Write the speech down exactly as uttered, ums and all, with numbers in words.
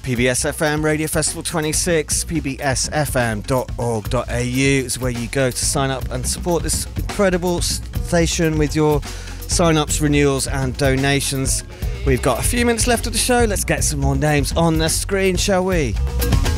P B S F M Radio Festival twenty-six, p b s f m dot org dot a u is where you go to sign up and support this incredible station with your sign-ups, renewals and donations. We've got a few minutes left of the show. Let's get some more names on the screen, shall we?